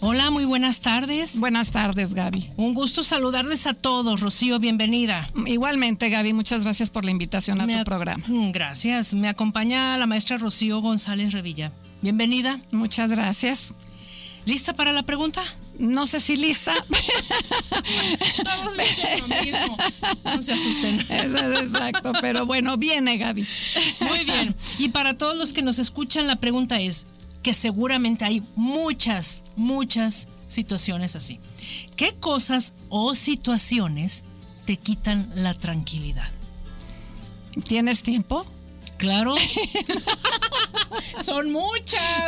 Hola, muy buenas tardes. Buenas tardes, Gaby. Un gusto saludarles a todos. Rocío, bienvenida. Igualmente, Gaby, muchas gracias por la invitación a tu programa. Gracias. Me acompaña la maestra Rocío González Revilla. Bienvenida. Muchas gracias. ¿Lista para la pregunta? No sé si lista. Todos dicen lo mismo. No se asusten. Exacto, pero bueno, viene, Gaby. Muy bien. Y para todos los que nos escuchan, la pregunta es, que seguramente hay muchas situaciones así. ¿Qué cosas o situaciones te quitan la tranquilidad? ¿Tienes tiempo? Claro. Son muchas.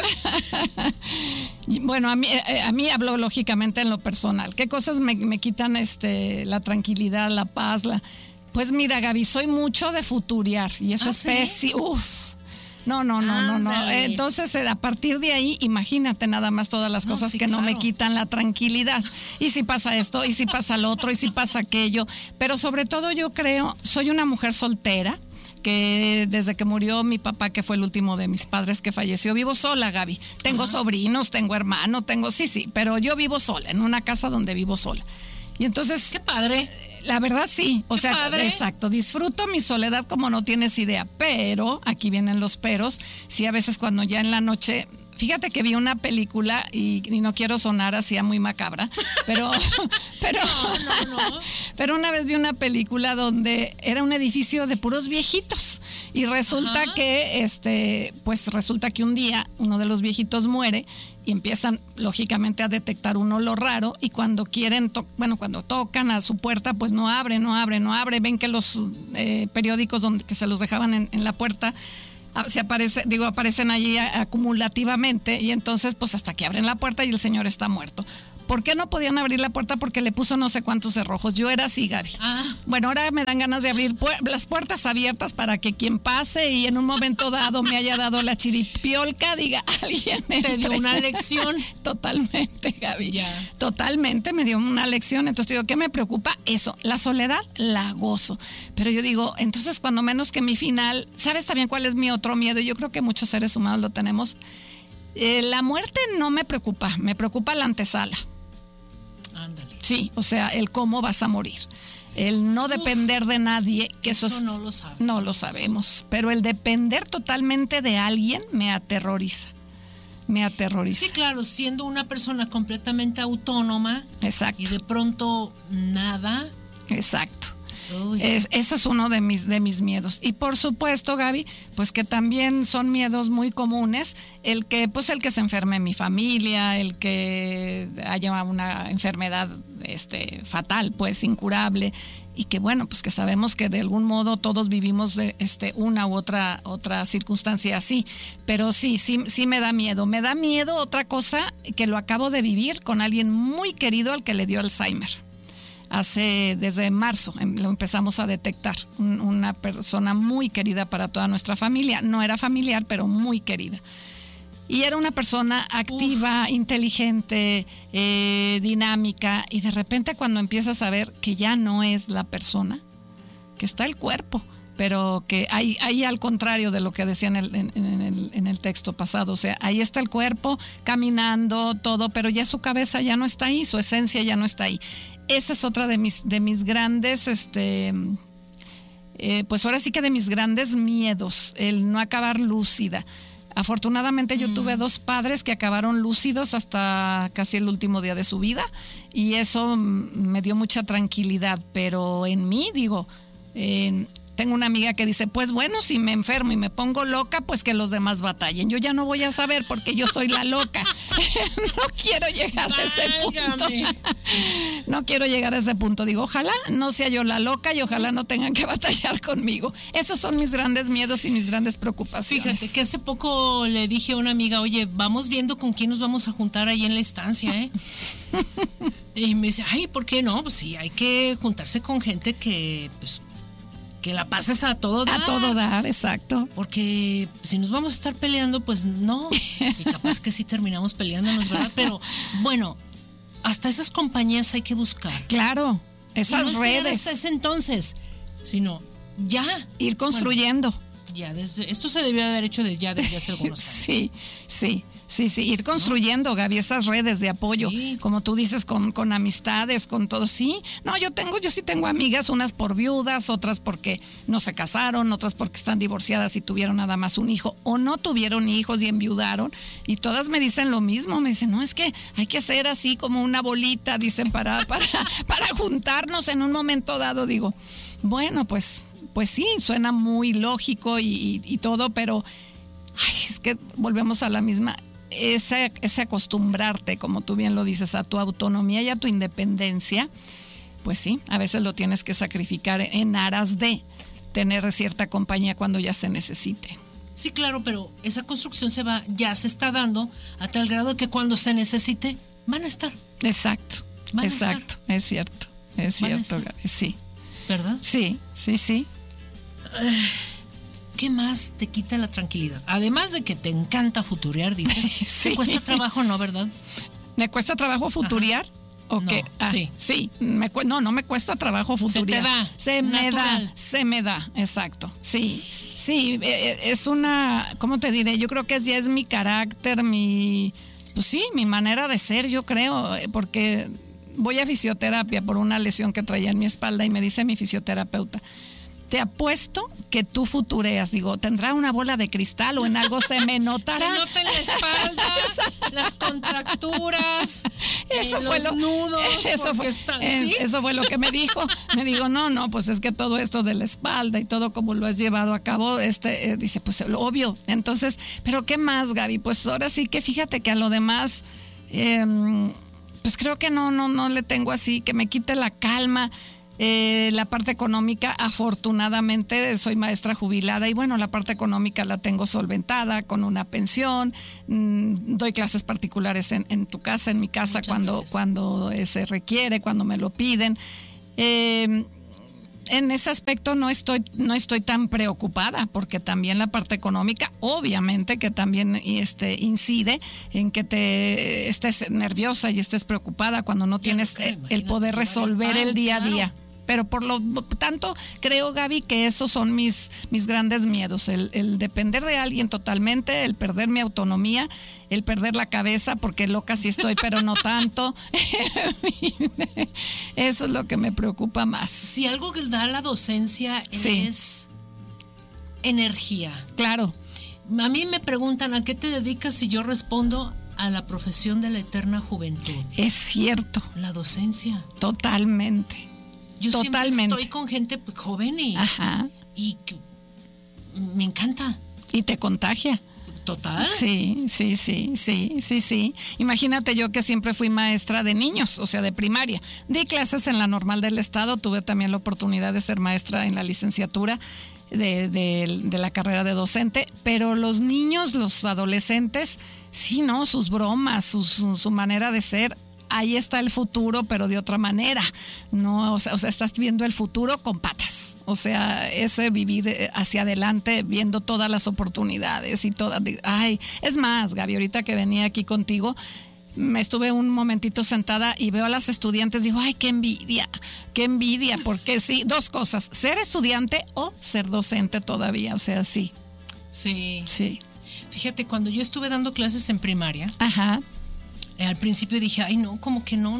Bueno, a mí hablo lógicamente en lo personal. ¿Qué cosas me quitan la tranquilidad, la paz? Pues mira, Gaby, soy mucho de futuriar y eso es pésimo. Uf. No. Entonces, a partir de ahí, imagínate nada más todas las cosas que no me quitan la tranquilidad. Y si pasa esto, y si pasa lo otro, y si pasa aquello. Pero sobre todo yo creo, soy una mujer soltera, que desde que murió mi papá, que fue el último de mis padres que falleció, vivo sola, Gaby. Tengo sobrinos, tengo hermano, sí, pero yo vivo sola, en una casa donde vivo sola. Y entonces... ¡Qué padre! La verdad sí, o sea, padre. Exacto, disfruto mi soledad como no tienes idea, pero, aquí vienen los peros, sí a veces cuando ya en la noche, fíjate que vi una película y no quiero sonar así a muy macabra, pero no. Pero una vez vi una película donde era un edificio de puros viejitos y resulta que resulta que un día uno de los viejitos muere y empiezan lógicamente a detectar un olor raro y cuando quieren, cuando tocan a su puerta, pues no abre, ven que los periódicos que se los dejaban en la puerta aparecen allí acumulativamente y entonces pues hasta que abren la puerta y el señor está muerto. ¿Por qué no podían abrir la puerta? Porque le puso no sé cuántos cerrojos. Yo era así, Gaby. Bueno, ahora me dan ganas de abrir las puertas abiertas para que quien pase y en un momento dado me haya dado la chiripiolca, diga, alguien te dio una lección. Totalmente, Gaby. Ya. Totalmente me dio una lección. Entonces digo, ¿qué me preocupa? Eso, la soledad la gozo. Pero yo digo, entonces cuando menos que mi final, ¿sabes también cuál es mi otro miedo? Yo creo que muchos seres humanos lo tenemos. La muerte no me preocupa la antesala. Ándale. Sí, o sea, el cómo vas a morir. El no depender de nadie, que eso no lo sabemos. No lo sabemos, pero el depender totalmente de alguien me aterroriza. Sí, claro, siendo una persona completamente autónoma. Exacto. Y de pronto nada. Exacto. Eso es uno de mis miedos. Y por supuesto, Gaby, pues que también son miedos muy comunes, el que se enferme mi familia, el que haya una enfermedad fatal, pues incurable, y que bueno, pues que sabemos que de algún modo todos vivimos una u otra circunstancia así, pero sí me da miedo. Me da miedo otra cosa que lo acabo de vivir con alguien muy querido al que le dio Alzheimer. Desde marzo lo empezamos a detectar, una persona muy querida para toda nuestra familia, no era familiar, pero muy querida. Y era una persona activa, inteligente, dinámica, y de repente cuando empiezas a ver que ya no es la persona, que está el cuerpo, pero que ahí al contrario de lo que decían en el texto pasado, o sea, ahí está el cuerpo caminando, todo, pero ya su cabeza ya no está ahí, su esencia ya no está ahí. Esa es otra de mis grandes, pues ahora sí que de mis grandes miedos, el no acabar lúcida. Afortunadamente yo tuve 2 padres que acabaron lúcidos hasta casi el último día de su vida y eso me dio mucha tranquilidad, pero en mí tengo una amiga que dice, pues bueno, si me enfermo y me pongo loca, pues que los demás batallen. Yo ya no voy a saber porque yo soy la loca. No quiero llegar a ese punto. No quiero llegar a ese punto. Digo, ojalá no sea yo la loca y ojalá no tengan que batallar conmigo. Esos son mis grandes miedos y mis grandes preocupaciones. Fíjate que hace poco le dije a una amiga, oye, vamos viendo con quién nos vamos a juntar ahí en la estancia, ¿eh? Y me dice, ay, ¿por qué no? Pues sí, hay que juntarse con gente que la pases a todo dar. A todo dar, exacto. Porque si nos vamos a estar peleando, pues no. Y capaz que sí terminamos peleándonos, ¿verdad? Pero bueno, hasta esas compañías hay que buscar. Claro, esas redes. Hasta ese entonces, sino ya. Ir construyendo. Bueno, esto se debió haber hecho desde hace algunos años. Sí. Sí, ir construyendo, Gaby, esas redes de apoyo, como tú dices, con amistades, con todo. Sí, no, yo sí tengo amigas, unas por viudas, otras porque no se casaron, otras porque están divorciadas y tuvieron nada más un hijo, o no tuvieron hijos y enviudaron, y todas me dicen lo mismo, me dicen, no, es que hay que hacer así como una bolita, dicen, para juntarnos en un momento dado. Digo, bueno, pues sí, suena muy lógico y todo, pero es que volvemos a la misma. Ese acostumbrarte, como tú bien lo dices, a tu autonomía y a tu independencia, pues sí, a veces lo tienes que sacrificar en aras de tener cierta compañía cuando ya se necesite. Sí, claro, pero esa construcción ya se está dando a tal grado que cuando se necesite, van a estar. Exacto, es cierto, Gaby, sí. ¿Verdad? Sí. ¿Qué más te quita la tranquilidad? Además de que te encanta futurear, dices. Sí. ¿Te cuesta trabajo, no, verdad? ¿Me cuesta trabajo futurear? ¿O qué? Sí. No me cuesta trabajo futurear. Se me da, exacto. Sí, es una, ¿cómo te diré? Yo creo que ya es mi carácter, mi manera de ser, yo creo, porque voy a fisioterapia por una lesión que traía en mi espalda y me dice mi fisioterapeuta, te apuesto que tú futureas. Digo, ¿tendrá una bola de cristal o en algo se me notará? Se nota en la espalda, las contracturas, los nudos. Eso fue lo que me dijo. Me dijo, no, pues es que todo esto de la espalda y todo como lo has llevado a cabo, dice, pues lo obvio. Entonces, ¿pero qué más, Gaby? Pues ahora sí que fíjate que a lo demás, pues creo que no le tengo así, que me quite la calma. La parte económica, afortunadamente soy maestra jubilada y bueno, la parte económica la tengo solventada con una pensión, doy clases particulares en tu casa, en mi casa, cuando se requiere, cuando me lo piden. En ese aspecto no estoy tan preocupada, porque también la parte económica obviamente que también incide en que te estés nerviosa y estés preocupada cuando no tienes el poder resolver el día a día. Pero por lo tanto, creo, Gaby, que esos son mis grandes miedos. El depender de alguien totalmente, el perder mi autonomía, el perder la cabeza, porque loca sí estoy, pero no tanto. Eso es lo que me preocupa más. Si algo que da la docencia es energía. Claro. A mí me preguntan, ¿a qué te dedicas? Y yo respondo, a la profesión de la eterna juventud. Es cierto. La docencia. Totalmente. Yo siempre estoy con gente joven y me encanta. Y te contagia. Total. Sí. Imagínate, yo que siempre fui maestra de niños, o sea, de primaria. Di clases en la Normal del Estado, tuve también la oportunidad de ser maestra en la licenciatura de la carrera de docente, pero los niños, los adolescentes, sí, ¿no? Sus bromas, su manera de ser. Ahí está el futuro, pero de otra manera, ¿no? O sea, estás viendo el futuro con patas. O sea, ese vivir hacia adelante, viendo todas las oportunidades y todas. Es más, Gaby, ahorita que venía aquí contigo, me estuve un momentito sentada y veo a las estudiantes, digo, ¡ay, qué envidia! Porque sí, dos cosas, ser estudiante o ser docente todavía, o sea, sí. Sí. Fíjate, cuando yo estuve dando clases en primaria, al principio dije, ay, no, como que no.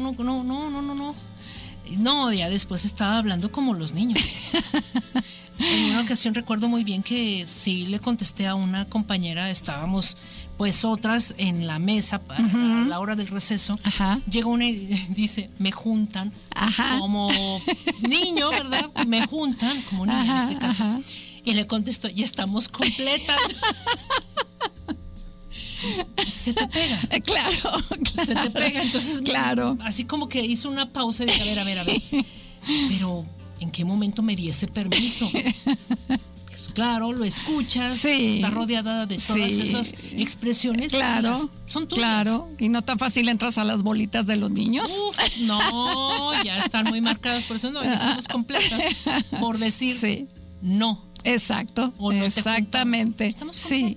No, ya después estaba hablando como los niños. En una ocasión recuerdo muy bien que sí le contesté a una compañera, estábamos pues otras en la mesa a la hora del receso. Llega una y dice, me juntan como niño, ¿verdad? Me juntan como niño en este caso. Y le contesto, ya estamos completas. Se te pega. Claro. Se te pega. Entonces, claro. Así como que hizo una pausa y dije, a ver. Pero, ¿en qué momento me di ese permiso? Claro, lo escuchas, está rodeada de todas esas expresiones. Claro. Son tuyas. Claro. Y no tan fácil entras a las bolitas de los niños. No, ya están muy marcadas, por eso ya estamos completas. Por decir no. Exacto, ¿O no? Exactamente. Sí,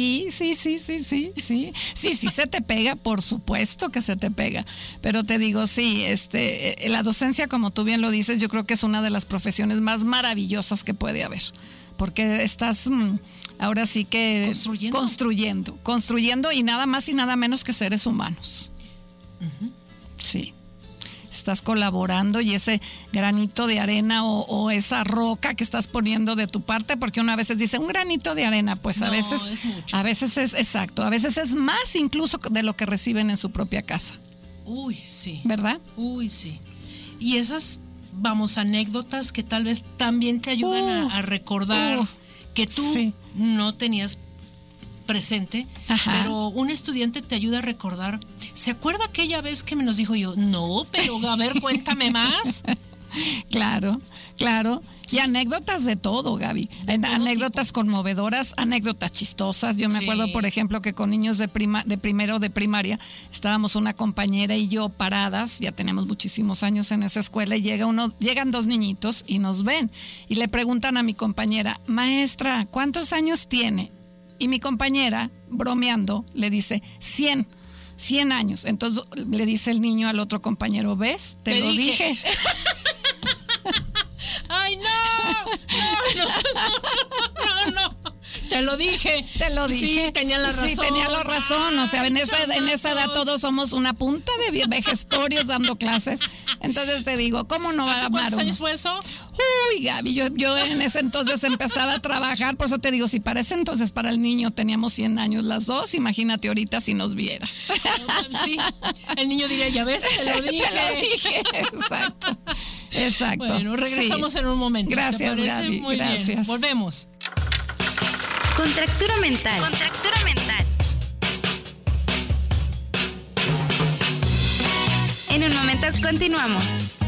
se te pega, por supuesto que se te pega. Pero te digo, la docencia, como tú bien lo dices, yo creo que es una de las profesiones más maravillosas que puede haber. Porque estás ahora sí que construyendo y nada más y nada menos que seres humanos. Ujú. Sí. Estás colaborando y ese granito de arena o esa roca que estás poniendo de tu parte, porque uno a veces dice un granito de arena, pues a No, veces es mucho. a veces es exacto, a veces es más incluso de lo que reciben en su propia casa, Uy, sí. ¿verdad? Uy, sí. Y esas, vamos, anécdotas que tal vez también te ayudan a recordar que tú sí. no tenías presente, Ajá. pero un estudiante te ayuda a recordar. ¿Se acuerda aquella vez que me nos dijo yo? No, pero a ver, cuéntame más. Claro. Y anécdotas de todo, Gaby. Anécdotas conmovedoras, anécdotas chistosas. Yo me acuerdo, por ejemplo, que con niños de primero de primaria, estábamos una compañera y yo paradas, ya tenemos muchísimos años en esa escuela, y llegan dos niñitos y nos ven. Y le preguntan a mi compañera, maestra, ¿cuántos años tiene? Y mi compañera, bromeando, le dice, 100 años. Entonces le dice el niño al otro compañero, ¿ves? Te lo dije. ¡Ay, no! Te lo dije. Sí, tenía la razón. Sí, tenía la razón. O sea, en esa edad todos somos una punta de vejestorios dando clases. Entonces te digo, ¿cómo no va a amar ¿Cuántos uno? años fue eso? Uy, Gaby, yo en ese entonces empezaba a trabajar. Por eso te digo, si para ese entonces para el niño teníamos 100 años las dos, imagínate ahorita si nos viera. Sí, el niño diría, ya ves, te lo dije. Te lo dije, exacto. Bueno, regresamos en un momento. Gracias, Gaby. Muy gracias. bien. Volvemos. Contractura mental. En un momento continuamos.